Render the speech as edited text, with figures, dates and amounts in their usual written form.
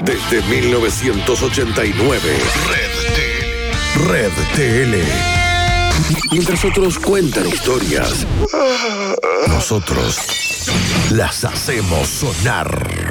Desde 1989. Red TL. Mientras otros cuentan historias, nosotros las hacemos sonar.